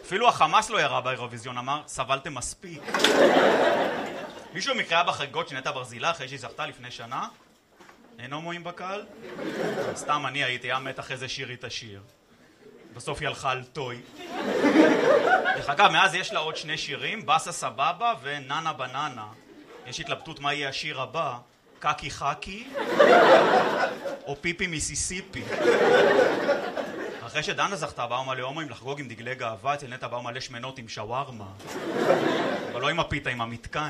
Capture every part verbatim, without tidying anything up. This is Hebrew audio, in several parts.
אפילו החמאס לא ירה באירוויזיון, אמר, סבלתם מספיק. מישהו מקרה בחגיגות של נטע ברזילה אחרי שהיא זכתה לפני שנה? אין הומואים בקהל? סתם אני הייתי, היה מתח איזה שיר היא תשיר. בסוף היא הלכה על טוי. דרך אגב, מאז יש לה עוד שני שירים, בסה סבבה וננה בננה. יש התלבטות מה יהיה השיר הבא, קקי חקי או פיפי מיסיסיפי. אחרי שדנה זכתה באו מלא הומואים לחגוג עם דגלי גאווה, אצל נטע באו מלא שמנות עם שווארמה. אבל לא עם הפיתה, עם המתקן.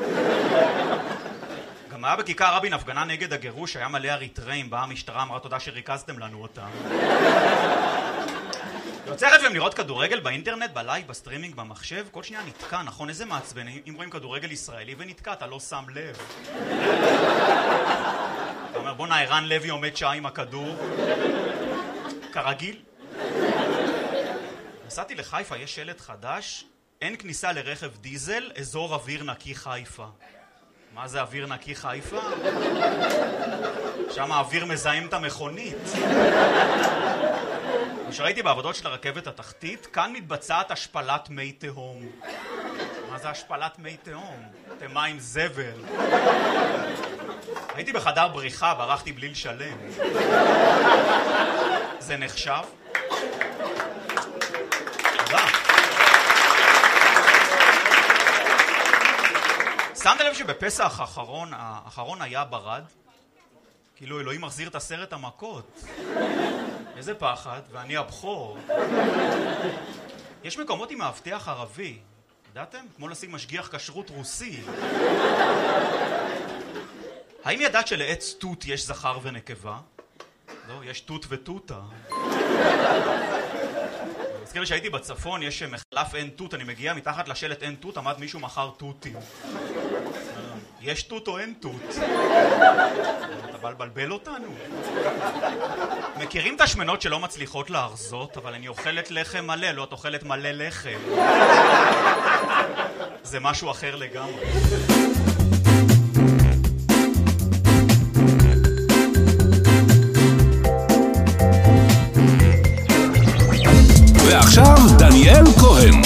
גם היה בכיכר רבין הפגנה נגד הגירוש, היה מלא אריתראים, באה המשטרה, אמרה תודה שריכזתם לנו אותם. יוצא לכם לראות כדורגל באינטרנט, בלייב, בסטרימינג, במחשב, כל שנייה נתקע, נכון? איזה מעצבן, אם רואים כדורגל ישראלי ונתקע, אתה לא שם לב. אתה אומר, בוא נערן לוי עומד שעה עם הכדור. כרגיל. נסעתי לחיפה, יש שלט חדש, אין כניסה לרכב דיזל, אזור אוויר נקי חיפה. מה זה אוויר נקי חיפה? שם האוויר מזהם את המכונית. כשראיתי בעבודות של הרכבת התחתית, כאן מתבצעת השפלת מי תהום. מה זה השפלת מי תהום? אתם מים זבל. הייתי בחדר בריחה, ברחתי בלי לשלם. זה נחשב? תודה. שמת לב שבפסח האחרון, האחרון היה ברד? כאילו אלוהים מחזיר את הסרט המכות. איזה פחד, ואני הבכור. יש מקומות עם מאבטח ערבי, ידעתם? כמו לשים משגיח כשרות רוסי. האם ידעת שלעץ תות יש זכר ונקבה? לא, יש תות ותותה. אני מזכיר לי שהייתי בצפון, יש מחלף אין תות, אני מגיע מתחת לשלט אין תות, עמד מישהו מחר תותים. יש תות או אין תות? אתה בא לבלבל אותנו? מכירים את השמנות שלא מצליחות להרזות, אבל אני אוכלת לחם מלא, לא את אוכלת מלא לחם. זה משהו אחר לגמרי. ועכשיו דניאל כהן.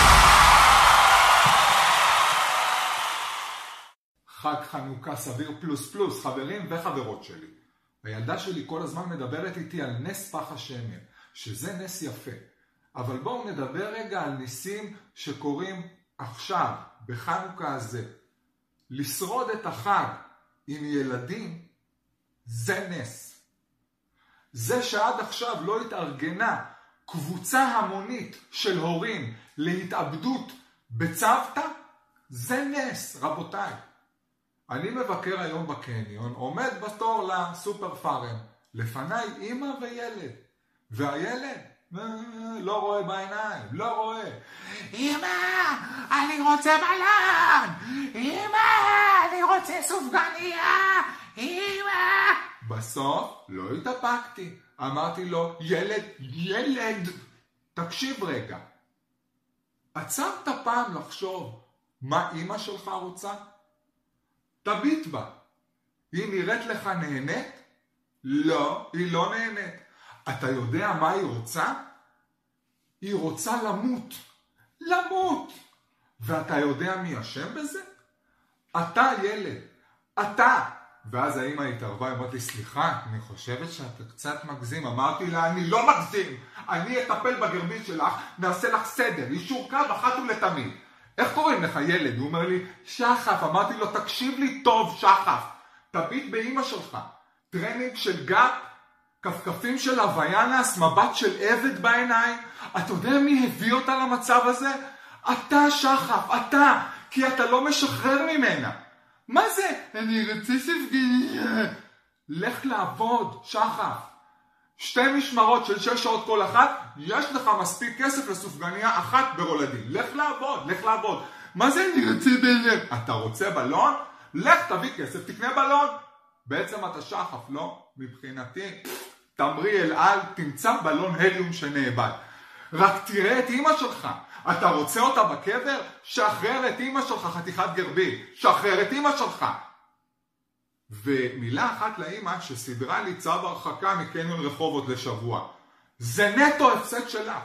חג חנוכה סביר פלוס פלוס, חברים וחברות שלי. הילדה שלי כל הזמן מדברת איתי על נס פח השמן, שזה נס יפה. אבל בואו נדבר רגע על ניסים שקורים עכשיו, בחנוכה הזה. לשרוד את החג עם ילדים, זה נס. זה שעד עכשיו לא התארגנה קבוצה המונית של הורים להתאבדות בצוותא, זה נס, רבותיי. אני מבקר היום בקניון, עומד בתור לסופר פארם, לפניי אמא וילד, והילד לא רואה בעיניים, לא רואה. אמא, אני רוצה בלון, אמא, אני רוצה סופגניה, אמא. בסוף לא התאפקתי, אמרתי לו, ילד, ילד, תקשיב רגע. עצרת פעם לחשוב מה אמא שלך רוצה? תביט בה. היא נראית לך נהנית? לא, היא לא נהנית. אתה יודע מה היא רוצה? היא רוצה למות. למות. ואתה יודע מי אשם בזה? אתה ילד. אתה. ואז האמא התערבה, אמרת לי, סליחה, אני חושבת שאתה קצת מגזים. אמרתי לה, אני לא מגזים. אני אטפל בגרבית שלך, נעשה לך סדר, אישור קו אחת ולתמיד. איך קוראים לך ילד? הוא אומר לי, שחף. אמרתי לו, תקשיב לי טוב, שחף. תביט באמא שלך. טרנינג של גאפ, כפכפים של הוויאנס, מבט של עבד בעיניים. אתה יודע מי הביא אותה למצב הזה? אתה, שחף, אתה. כי אתה לא משחרר ממנה. מה זה? אני רוצה ספגניה. לך לעבוד, שחף. שתי משמרות של שש שעות כל אחת, יש לך מספיק כסף לסופגניה אחת ברולדין. לך לעבוד, לך לעבוד. מה זה אני רוצה בלון? אתה רוצה בלון? לך תביא כסף, תקנה בלון. בעצם אתה שחף, לא? מבחינתי, תמרי אל על, תמצא בלון הליום שנאבד. רק תראה את אמא שלך. אתה רוצה אותה בקבר? שחרר את אמא שלך, חתיכת גרבי. שחרר את אמא שלך. ומילה אחת לאמא שסדרה לי צו הרחקה מקניון רחובות לשבוע. זה נטו הפסד שלה.